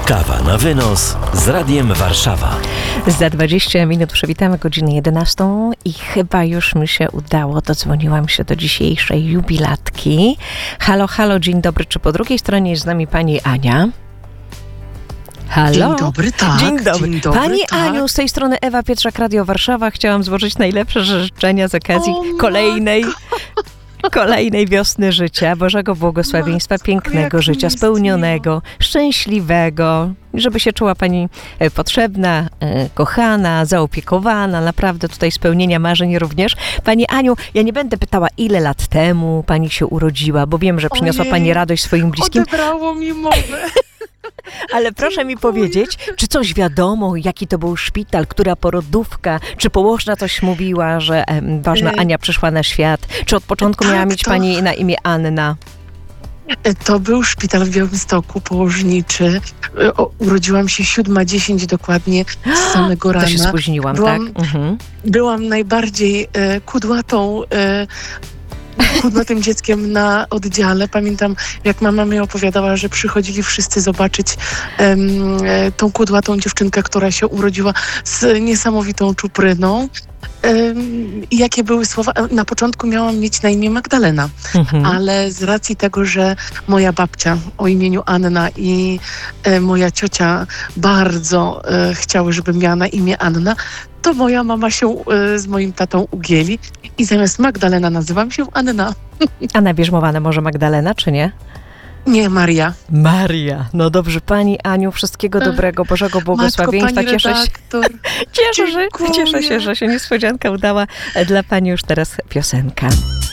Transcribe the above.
Kawa na wynos z Radiem Warszawa. Za 20 minut przywitamy godzinę 11 i chyba już mi się udało. Dodzwoniłam się do dzisiejszej jubilatki. Halo, halo, dzień dobry. Czy po drugiej stronie jest z nami pani Ania? Halo? Dzień dobry, tak. Dzień dobry. Dzień dobry, Pani tak. Aniu, z tej strony Ewa Pietrzak, Radio Warszawa. Chciałam złożyć najlepsze życzenia z okazji kolejnej wiosny życia, Bożego błogosławieństwa, Matko, pięknego jak życia, mi jest spełnionego, szczęśliwego, żeby się czuła pani potrzebna, kochana, zaopiekowana, naprawdę tutaj spełnienia marzeń również. Pani Aniu, ja nie będę pytała, ile lat temu pani się urodziła, bo wiem, że przyniosła Ojej, pani radość swoim bliskim, Odebrało mi mowę. ale proszę mi powiedzieć, czy coś wiadomo, jaki to był szpital, która porodówka, czy położna coś mówiła, że ważna Ania przyszła na świat, czy od początku Tak, miała mieć to- pani na imię Anna? To był szpital w Białymstoku położniczy. Urodziłam się 7:10 dokładnie z samego To się rana. spóźniłam, Byłam- tak? Mhm. Byłam najbardziej kudłatym dzieckiem na oddziale. Pamiętam, jak mama mi opowiadała, że przychodzili wszyscy zobaczyć tą kudłatą dziewczynkę, która się urodziła z niesamowitą czupryną. I jakie były słowa? Na początku miałam mieć na imię Magdalena, ale z racji tego, że moja babcia o imieniu Anna i moja ciocia bardzo chciały, żebym miała na imię Anna, to moja mama się z moim tatą ugięli i zamiast Magdalena nazywam się Anna. A na bierzmowane może Magdalena, czy nie? Nie, Maria. Maria. No dobrze, pani Aniu, wszystkiego dobrego, Bożego błogosławieństwa. Matko, pani Cieszę się, redaktor. cieszę się, że się niespodzianka udała. Dla pani już teraz piosenka.